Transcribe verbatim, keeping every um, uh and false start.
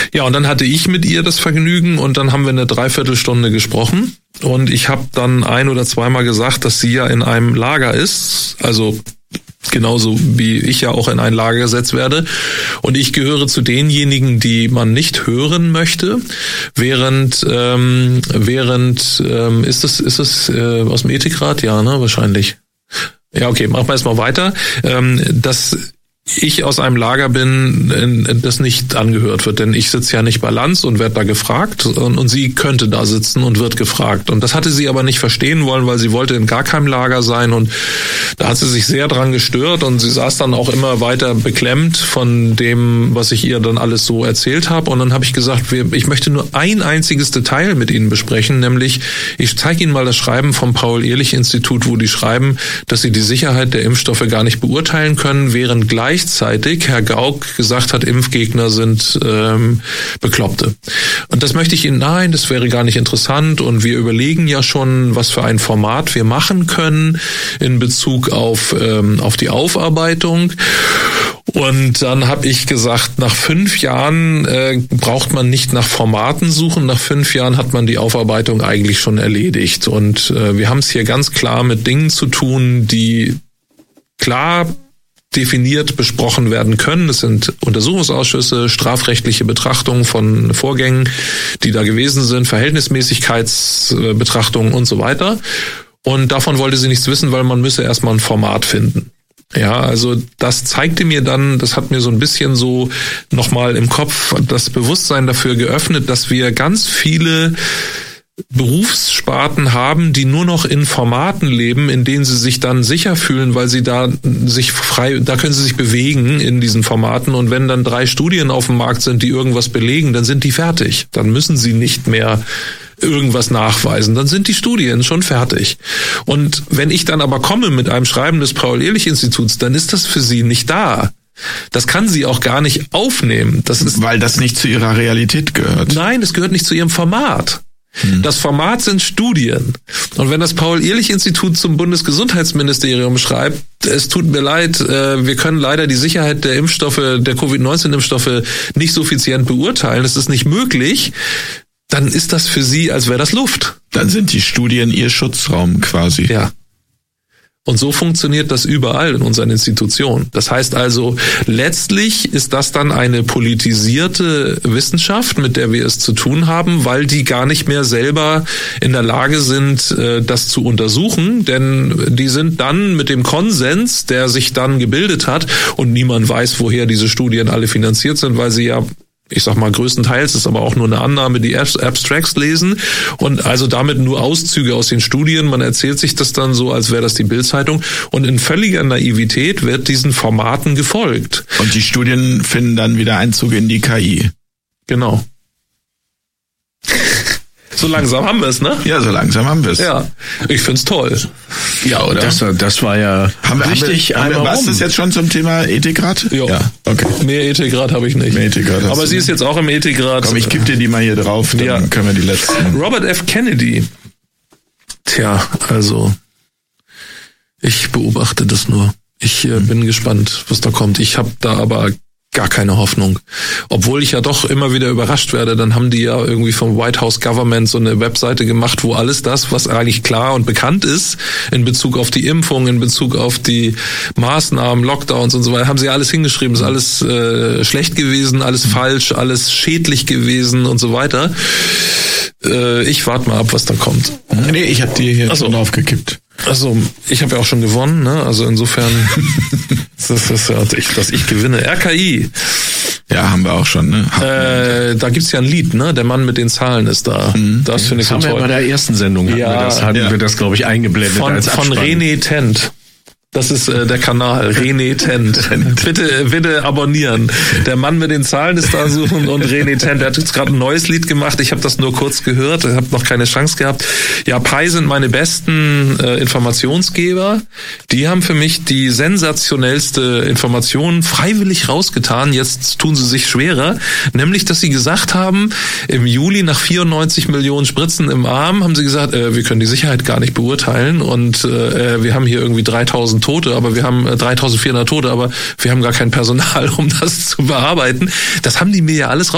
Ja, und dann hatte ich mit ihr das Vergnügen und dann haben wir eine Dreiviertelstunde gesprochen und ich habe dann ein oder zweimal gesagt, dass sie ja in einem Lager ist, also genauso wie ich ja auch in ein Lager gesetzt werde. Und ich gehöre zu denjenigen, die man nicht hören möchte, während, ähm, während, ähm, ist es, ist es äh, aus dem Ethikrat? Ja, ne, wahrscheinlich. Ja, okay, machen wir erstmal weiter. Ähm, das ich aus einem Lager bin, das nicht angehört wird, denn ich sitze ja nicht bei Lanz und werde da gefragt und, und sie könnte da sitzen und wird gefragt. Und das hatte sie aber nicht verstehen wollen, weil sie wollte in gar keinem Lager sein und da hat sie sich sehr dran gestört und sie saß dann auch immer weiter beklemmt von dem, was ich ihr dann alles so erzählt habe. Und dann habe ich gesagt, ich möchte nur ein einziges Detail mit Ihnen besprechen, nämlich ich zeige Ihnen mal das Schreiben vom Paul-Ehrlich-Institut, wo die schreiben, dass sie die Sicherheit der Impfstoffe gar nicht beurteilen können, während gleich Gleichzeitig Herr Gauck gesagt hat, Impfgegner sind ähm, Bekloppte. Und das möchte ich Ihnen, nein, das wäre gar nicht interessant und wir überlegen ja schon, was für ein Format wir machen können in Bezug auf ähm, auf die Aufarbeitung. Und dann habe ich gesagt, nach fünf Jahren äh, braucht man nicht nach Formaten suchen, nach fünf Jahren hat man die Aufarbeitung eigentlich schon erledigt. Und äh, wir haben es hier ganz klar mit Dingen zu tun, die klar definiert besprochen werden können. Es sind Untersuchungsausschüsse, strafrechtliche Betrachtungen von Vorgängen, die da gewesen sind, Verhältnismäßigkeitsbetrachtungen und so weiter. Und davon wollte sie nichts wissen, weil man müsse erstmal ein Format finden. Ja, also das zeigte mir dann, das hat mir so ein bisschen so nochmal im Kopf das Bewusstsein dafür geöffnet, dass wir ganz viele Berufssparten haben, die nur noch in Formaten leben, in denen sie sich dann sicher fühlen, weil sie da sich frei, da können sie sich bewegen in diesen Formaten und wenn dann drei Studien auf dem Markt sind, die irgendwas belegen, dann sind die fertig. Dann müssen sie nicht mehr irgendwas nachweisen, dann sind die Studien schon fertig. Und wenn ich dann aber komme mit einem Schreiben des Paul-Ehrlich-Instituts, dann ist das für sie nicht da. Das kann sie auch gar nicht aufnehmen. Das ist, weil das nicht zu ihrer Realität gehört. Nein, es gehört nicht zu ihrem Format. Das Format sind Studien. Und wenn das Paul-Ehrlich-Institut zum Bundesgesundheitsministerium schreibt, es tut mir leid, wir können leider die Sicherheit der Impfstoffe, der Covid neunzehn Impfstoffe nicht suffizient beurteilen, das ist nicht möglich, dann ist das für sie, als wäre das Luft. Dann sind die Studien ihr Schutzraum quasi. Ja. Und so funktioniert das überall in unseren Institutionen. Das heißt also, letztlich ist das dann eine politisierte Wissenschaft, mit der wir es zu tun haben, weil die gar nicht mehr selber in der Lage sind, das zu untersuchen. Denn die sind dann mit dem Konsens, der sich dann gebildet hat, und niemand weiß, woher diese Studien alle finanziert sind, weil sie ja, ich sag mal, größtenteils ist aber auch nur eine Annahme, die Abstracts lesen und also damit nur Auszüge aus den Studien. Man erzählt sich das dann so, als wäre das die Bild-Zeitung und in völliger Naivität wird diesen Formaten gefolgt. Und die Studien finden dann wieder Einzug in die K I. Genau. So langsam haben wir es, ne? Ja, so langsam haben wir es. Ja, ich find's toll. Ja, oder? Das, das war ja haben wir, richtig haben wir, einmal Was ist jetzt schon zum Thema Ethikrat? Jo. Ja, okay. Mehr Ethikrat habe ich nicht. Mehr Ethikrat Aber sie nicht. Ist jetzt auch im Ethikrat. Komm, ich kipp dir die mal hier drauf, dann ja. können wir die letzten. Robert F. Kennedy. Tja, also ich beobachte das nur. Ich äh, bin gespannt, was da kommt. Ich habe da aber gar keine Hoffnung. Obwohl ich ja doch immer wieder überrascht werde, dann haben die ja irgendwie vom White House Government so eine Webseite gemacht, wo alles das, was eigentlich klar und bekannt ist, in Bezug auf die Impfung, in Bezug auf die Maßnahmen, Lockdowns und so weiter, haben sie alles hingeschrieben. Ist alles äh, schlecht gewesen, alles falsch, alles schädlich gewesen und so weiter. Äh, ich warte mal ab, was da kommt. Nee, ich habe die hier schon draufgekippt. Also, ich habe ja auch schon gewonnen, ne? Also insofern, das ist ja, ich, dass ich gewinne. R K I. Ja, haben wir auch schon, ne? Äh, da gibt's ja ein Lied, ne? Der Mann mit den Zahlen ist da. Mhm. Das finde ich so toll. Das haben wir bei der ersten Sendung, hatten ja, wir das, hatten ja. wir das, glaube ich, eingeblendet von, als Abspann. Von René Tent. Das ist äh, der Kanal, René Tent. Bitte, bitte abonnieren. Der Mann mit den Zahlen ist da suchen und René Tent, der hat jetzt gerade ein neues Lied gemacht. Ich habe das nur kurz gehört, ich habe noch keine Chance gehabt. Ja, Pi sind meine besten äh, Informationsgeber. Die haben für mich die sensationellste Information freiwillig rausgetan. Jetzt tun sie sich schwerer. Nämlich, dass sie gesagt haben, im Juli nach vierundneunzig Millionen Spritzen im Arm, haben sie gesagt, äh, wir können die Sicherheit gar nicht beurteilen und äh, wir haben hier irgendwie dreitausend Tote, aber wir haben dreitausendvierhundert Tote, aber wir haben gar kein Personal, um das zu bearbeiten. Das haben die mir ja alles